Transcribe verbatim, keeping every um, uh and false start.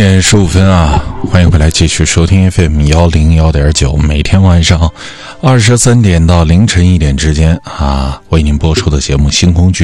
点十五分啊，欢迎回来继续收听 F M 一零一点九，每天晚上二十三点到凌晨一点之间啊，为您播出的节目《星空剧